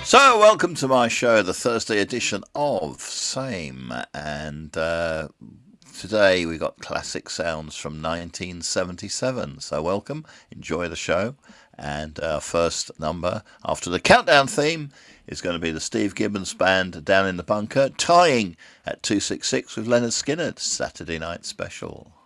So, welcome to my show, the Thursday edition of Same. And today we got classic sounds from 1977. So, welcome, enjoy the show. And our first number after the countdown theme is going to be the Steve Gibbons Band Down in the Bunker, tying at 266 with Leonard Skinner, Saturday Night Special.